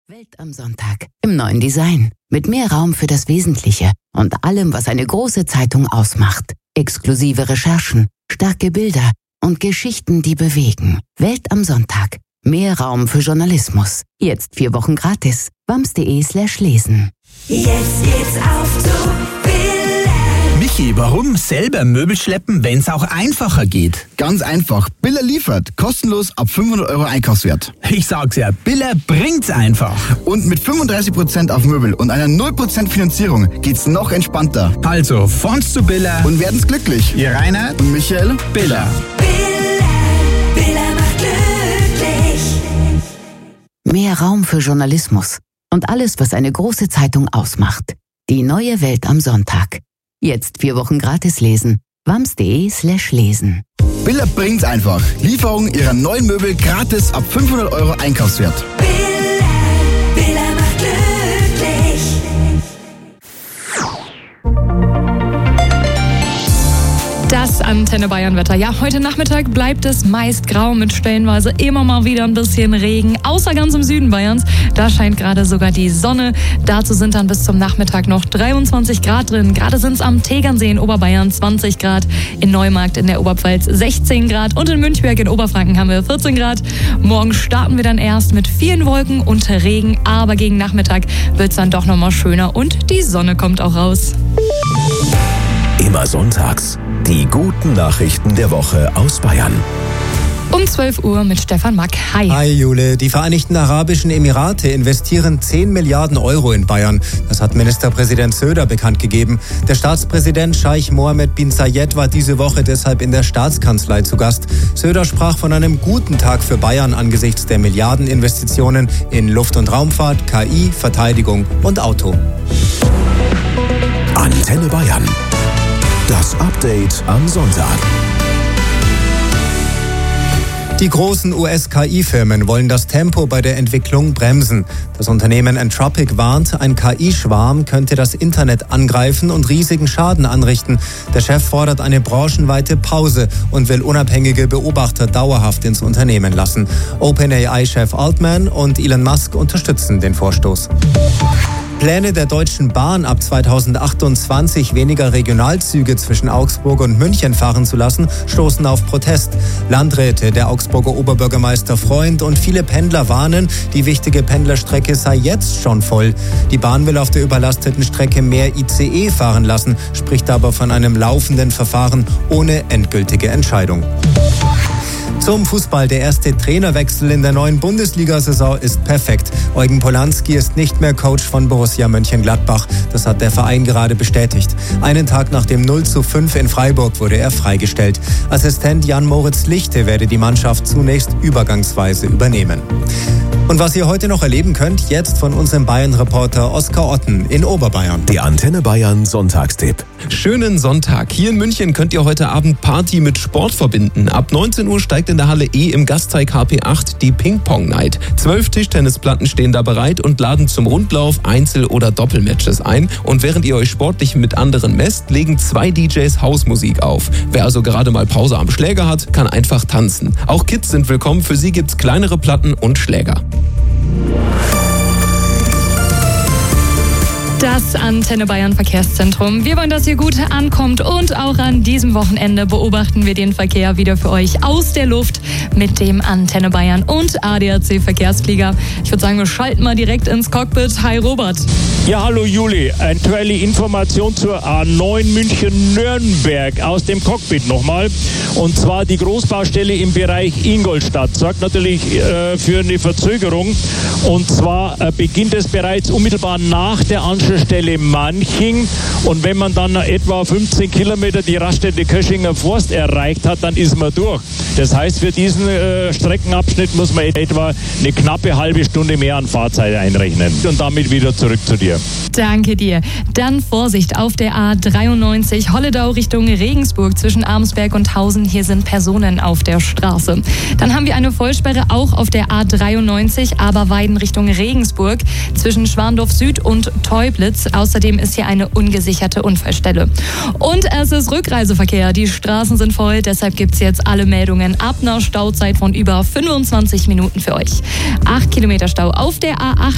Welt am Sonntag im neuen Design. Mit mehr Raum für das Wesentliche und allem, was eine große Zeitung ausmacht. Exklusive Recherchen, starke Bilder und Geschichten, die bewegen. Welt am Sonntag. Mehr Raum für Journalismus. Jetzt 4 Wochen gratis. wams.de/lesen. Jetzt geht's auf zu Billa. Michi, warum selber Möbel schleppen, wenn es auch einfacher geht? Ganz einfach. Billa liefert. Kostenlos ab 500 € Einkaufswert. Ich sag's ja, Billa bringt's einfach. Und mit 35% auf Möbel und einer 0% Finanzierung geht's noch entspannter. Also, vorns zu Billa Und werden's glücklich. Ihr Reinhard Und Michael. Billa. Billa macht glücklich. Mehr Raum für Journalismus und alles, was eine große Zeitung ausmacht. Die neue Welt am Sonntag. Jetzt 4 Wochen gratis lesen. wams.de/lesen. Billa bringt's einfach. Lieferung ihrer neuen Möbel gratis ab 500 € Einkaufswert. Billa macht glücklich. Das Antenne Bayern Wetter. Ja, heute Nachmittag bleibt es meist grau mit stellenweise immer mal wieder ein bisschen Regen. Außer ganz im Süden Bayerns. Da scheint gerade sogar die Sonne. Dazu sind dann bis zum Nachmittag noch 23 Grad drin. Gerade sind es am Tegernsee in Oberbayern 20 Grad. In Neumarkt in der Oberpfalz 16 Grad. Und in Münchberg in Oberfranken haben wir 14 Grad. Morgen starten wir dann erst mit vielen Wolken und Regen. Aber gegen Nachmittag wird es dann doch nochmal schöner. Und die Sonne kommt auch raus. Immer sonntags die guten Nachrichten der Woche aus Bayern. Um 12 Uhr mit Stefan Mack. Hi. Hi Jule. Die Vereinigten Arabischen Emirate investieren 10 Milliarden € in Bayern. Das hat Ministerpräsident Söder bekannt gegeben. Der Staatspräsident Scheich Mohammed bin Zayed war diese Woche deshalb in der Staatskanzlei zu Gast. Söder sprach von einem guten Tag für Bayern angesichts der Milliardeninvestitionen in Luft- und Raumfahrt, KI, Verteidigung und Auto. Antenne Bayern. Das Update am Sonntag. Die großen US-KI-Firmen wollen das Tempo bei der Entwicklung bremsen. Das Unternehmen Anthropic warnt, ein KI-Schwarm könnte das Internet angreifen und riesigen Schaden anrichten. Der Chef fordert eine branchenweite Pause und will unabhängige Beobachter dauerhaft ins Unternehmen lassen. OpenAI-Chef Altman und Elon Musk unterstützen den Vorstoß. Pläne der Deutschen Bahn ab 2028 weniger Regionalzüge zwischen Augsburg und München fahren zu lassen, stoßen auf Protest. Landräte, der Augsburger Oberbürgermeister Freund und viele Pendler warnen, die wichtige Pendlerstrecke sei jetzt schon voll. Die Bahn will auf der überlasteten Strecke mehr ICE fahren lassen, spricht aber von einem laufenden Verfahren ohne endgültige Entscheidung. Zum Fußball. Der erste Trainerwechsel in der neuen Bundesliga-Saison ist perfekt. Eugen Polanski ist nicht mehr Coach von Borussia Mönchengladbach. Das hat der Verein gerade bestätigt. Einen Tag nach dem 0:5 in Freiburg wurde er freigestellt. Assistent Jan-Moritz Lichte werde die Mannschaft zunächst übergangsweise übernehmen. Und was ihr heute noch erleben könnt, jetzt von unserem Bayern-Reporter Oskar Otten in Oberbayern. Der Antenne Bayern Sonntagstipp. Schönen Sonntag. Hier in München könnt ihr heute Abend Party mit Sport verbinden. Ab 19 Uhr steigt in der Halle E im Gasteig HP8 die Ping-Pong-Night. 12 Tischtennisplatten stehen da bereit und laden zum Rundlauf, Einzel- oder Doppelmatches ein. Und während ihr euch sportlich mit anderen messt, legen 2 DJs Hausmusik auf. Wer also gerade mal Pause am Schläger hat, kann einfach tanzen. Auch Kids sind willkommen. Für sie gibt's kleinere Platten und Schläger. Das Antenne Bayern Verkehrszentrum. Wir wollen, dass ihr gut ankommt und auch an diesem Wochenende beobachten wir den Verkehr wieder für euch aus der Luft mit dem Antenne Bayern und ADAC Verkehrsflieger. Ich würde sagen, wir schalten mal direkt ins Cockpit. Hi Robert. Ja, hallo Juli. Aktuelle Information zur A9 München-Nürnberg aus dem Cockpit nochmal. Und zwar die Großbaustelle im Bereich Ingolstadt sorgt natürlich für eine Verzögerung. Und zwar beginnt es bereits unmittelbar nach der Anschlussstelle Manching. Und wenn man dann etwa 15 Kilometer die Raststätte Köschinger Forst erreicht hat, dann ist man durch. Das heißt, für diesen Streckenabschnitt muss man etwa eine knappe halbe Stunde mehr an Fahrzeit einrechnen. Und damit wieder zurück zu dir. Danke dir. Dann Vorsicht auf der A93 Holledau Richtung Regensburg zwischen Arnsberg und Hausen. Hier sind Personen auf der Straße. Dann haben wir eine Vollsperre auch auf der A93 Aberweiden Richtung Regensburg zwischen Schwandorf Süd und Teublitz. Außerdem ist hier eine ungesicherte Unfallstelle. Und es ist Rückreiseverkehr. Die Straßen sind voll, deshalb gibt es jetzt alle Meldungen ab einer Stauzeit von über 25 Minuten für euch. 8 Kilometer Stau auf der A8.